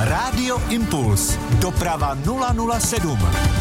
Rádio Impuls. Doprava 007.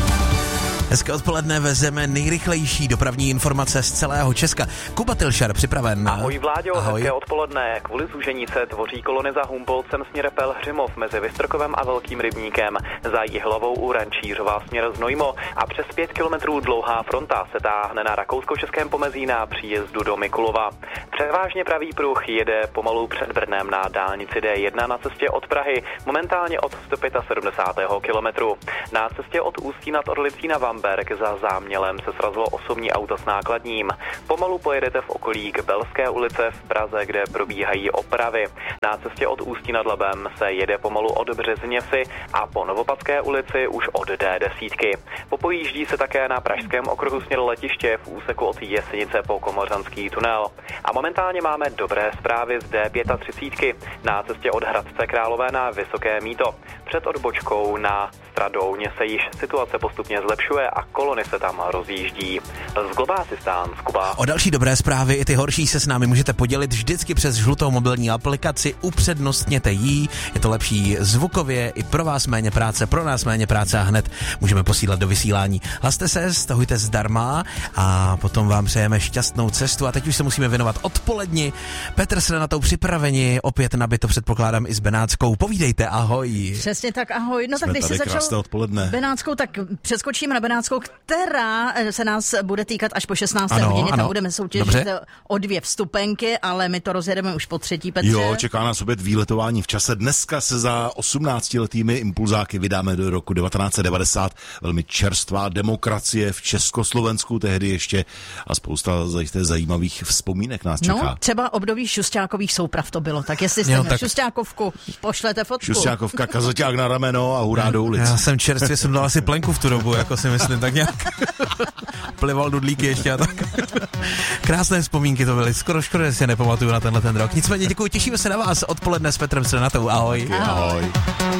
Hezké odpoledne, vezeme nejrychlejší dopravní informace z celého Česka. Kuba Tilšar připraven. Ahoj Vláďo, ahoj. Hezké odpoledne. Kvůli zúžení se tvoří kolony za Humpolcem směr Pelhřimov mezi Vystrkovem a Velkým Rybníkem. Za Jihlavou u Rančířova směr Znojmo a přes 5 kilometrů dlouhá fronta se táhne na rakousko-českém pomezí na příjezdu do Mikulova. Převážně pravý pruh jede pomalu před Brnem na dálnici D1 na cestě od Prahy, momentálně od 175. kilometru. Na cestě od Ústí nad Orlicí na Vamberk za Zámělem se srazilo osobní auto s nákladním. Pomalu pojedete v okolí k Belské ulice v Praze, kde probíhají opravy. Na cestě od Ústí nad Labem se jede pomalu od Březněvsi a po Novopadské ulici už od D10. Popojíždí se také na pražském okruhu směr letiště v úseku od Jesenice po Komořanský tunel. A momentálně máme dobré zprávy z D35 na cestě od Hradce Králové na Vysoké Mýto. Před odbočkou na Stradouně se již situace postupně zlepšuje a kolony se tam rozjíždí. Z Global Assistance, Kuba. O další dobré zprávy i ty horší se s námi můžete podělit vždycky přes žlutou mobilní aplikaci. Upřednostněte jí, je to lepší zvukově, i pro vás méně práce, pro nás méně práce a hned můžeme posílat do vysílání. Hlaste se, stahujte zdarma a potom vám přejeme šťastnou cestu. A teď už se musíme věnovat odpoledni. Petr se na to připraveni, opět nabito předpokládám i s Benátskou. Povídejte, ahoj. Přesně tak, ahoj. No tak když se začal Benátskou, tak přeskočíme na Benátskou, která se nás bude týkat až po 16. hodině. Tam budeme soutěžit o 2 vstupenky, ale my to rozjedeme už po 3. Petře. Jo, čeká nás opět výletování v čase. Dneska se za 18letými impulzáky vydáme do roku 1990. Velmi čerstvá demokracie v Československu tehdy ještě a spousta zajímavých vzpomínek nás čeká. No, třeba období Šusťákových souprav to bylo. Tak jestli jste měl Šusťákovku, pošlete fotku. Šusťákovka, kazoťák na rameno a hurá do ulic. Já jsem čerstvě sundal asi plenku v tu dobu, jako si myslím, tak nějak plival dudlíky ještě a tak. Krásné vzpomínky to byly, skoro škoda, že si nepamatuju na tenhle ten rok. Nicméně děkuji, těšíme se na vás odpoledne s Petrem Srenatou, ahoj. Ahoj.